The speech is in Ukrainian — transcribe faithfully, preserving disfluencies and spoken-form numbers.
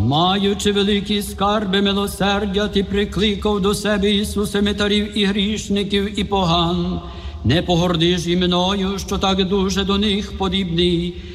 Маючи великі скарби милосердя, ти прикликав до себе, Ісусе, митарів і грішників і поган. Не погордиш і мною, що так дуже до них подібний,